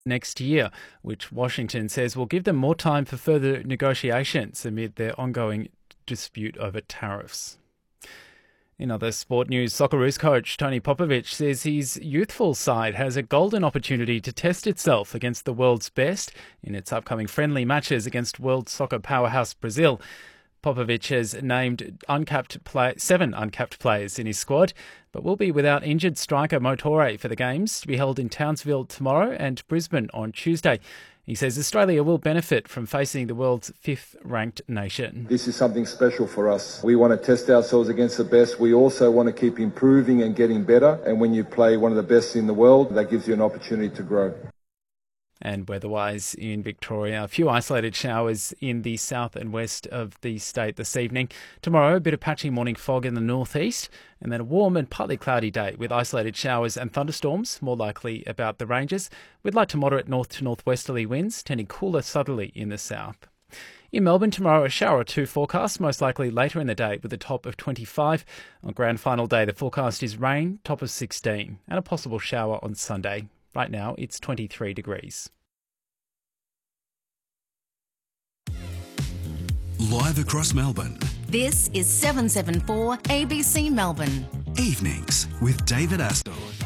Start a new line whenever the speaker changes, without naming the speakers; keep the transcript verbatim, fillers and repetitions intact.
next year, which Washington says will give them more time for further negotiations amid their ongoing dispute over tariffs. In other sport news, Socceroos coach Tony Popovic says his youthful side has a golden opportunity to test itself against the world's best in its upcoming friendly matches against world soccer powerhouse Brazil. Popovic has named uncapped play, seven uncapped players in his squad, but will be without injured striker Mo Torre for the games to be held in Townsville tomorrow and Brisbane on Tuesday. He says Australia will benefit from facing the world's fifth-ranked nation.
This is something special for us. We want to test ourselves against the best. We also want to keep improving and getting better. And when you play one of the best in the world, that gives you an opportunity to grow.
And weather-wise in Victoria, a few isolated showers in the south and west of the state this evening. Tomorrow, a bit of patchy morning fog in the northeast, and then a warm and partly cloudy day with isolated showers and thunderstorms, more likely about the ranges, with light to moderate north to northwesterly winds, tending cooler southerly in the south. In Melbourne tomorrow, a shower or two forecast, most likely later in the day with a top of twenty-five. On grand final day, the forecast is rain, top of sixteen, and a possible shower on Sunday. Right now, it's twenty-three degrees.
Live across Melbourne.
This is seven seven four A B C Melbourne.
Evenings with David Astor.